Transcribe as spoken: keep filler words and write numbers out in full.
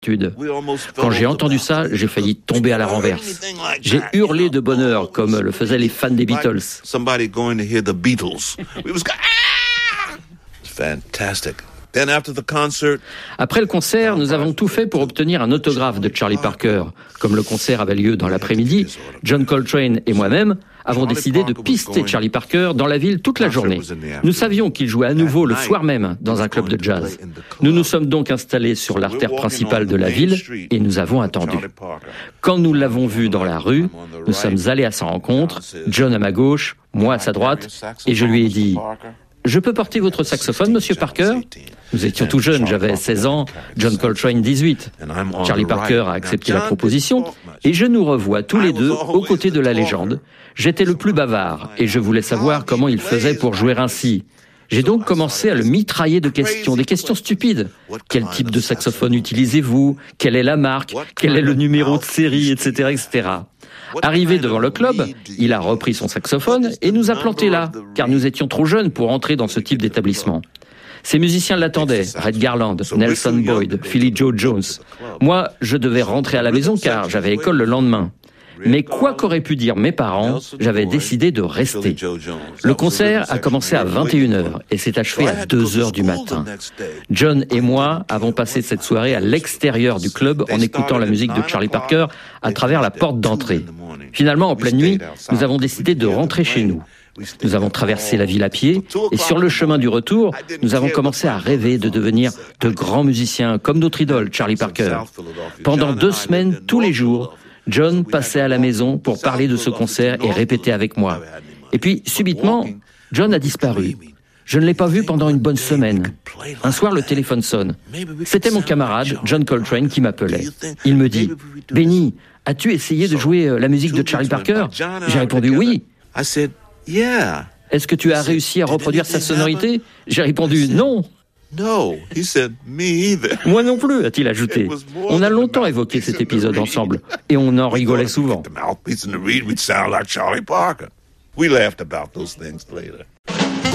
Quand j'ai entendu ça, j'ai failli tomber à la renverse. J'ai hurlé de bonheur, comme le faisaient les fans des Beatles. Après le concert, nous avons tout fait pour obtenir un autographe de Charlie Parker. Comme le concert avait lieu dans l'après-midi, John Coltrane et moi-même avons décidé de pister Charlie Parker dans la ville toute la journée. Nous savions qu'il jouait à nouveau le soir même dans un club de jazz. Nous nous sommes donc installés sur l'artère principale de la ville et nous avons attendu. Quand nous l'avons vu dans la rue, nous sommes allés à sa rencontre, John à ma gauche, moi à sa droite, et je lui ai dit « Je peux porter votre saxophone, monsieur Parker ?» Nous étions tout jeunes, j'avais seize ans, John Coltrane dix-huit. Charlie Parker a accepté la proposition et je nous revois tous les deux aux côtés de la légende. J'étais le plus bavard et je voulais savoir comment il faisait pour jouer ainsi. J'ai donc commencé à le mitrailler de questions, des questions stupides. Quel type de saxophone utilisez-vous? Quelle est la marque? Quel est le numéro de série, et cetera, et cetera. Arrivé devant le club, il a repris son saxophone et nous a plantés là, car nous étions trop jeunes pour entrer dans ce type d'établissement. Ces musiciens l'attendaient, Red Garland, Nelson Boyd, Philly Joe Jones. Moi, je devais rentrer à la maison car j'avais école le lendemain. Mais quoi qu'auraient pu dire mes parents, j'avais décidé de rester. Le concert a commencé à vingt et une heures et s'est achevé à deux heures du matin. John et moi avons passé cette soirée à l'extérieur du club en écoutant la musique de Charlie Parker à travers la porte d'entrée. Finalement, en pleine nuit, nous avons décidé de rentrer chez nous. Nous avons traversé la ville à pied et sur le chemin du retour, nous avons commencé à rêver de devenir de grands musiciens comme notre idole, Charlie Parker. Pendant deux semaines, tous les jours, John passait à la maison pour parler de ce concert et répéter avec moi. Et puis, subitement, John a disparu. Je ne l'ai pas vu pendant une bonne semaine. Un soir, le téléphone sonne. C'était mon camarade, John Coltrane, qui m'appelait. Il me dit « Benny, as-tu essayé de jouer la musique de Charlie Parker ?» J'ai répondu « Oui ». Est-ce que tu as réussi à reproduire sa sonorité? J'ai répondu « Non ». Moi non plus, a-t-il ajouté. On a longtemps évoqué cet épisode ensemble et on en rigolait souvent.